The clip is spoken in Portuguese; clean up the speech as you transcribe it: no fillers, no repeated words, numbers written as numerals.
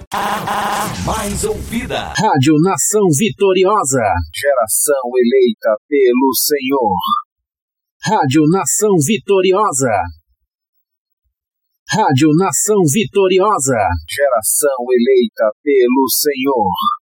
Mais ouvida. Rádio Nação Vitoriosa. Geração eleita pelo Senhor. Rádio Nação Vitoriosa. Rádio Nação Vitoriosa. Geração eleita pelo Senhor.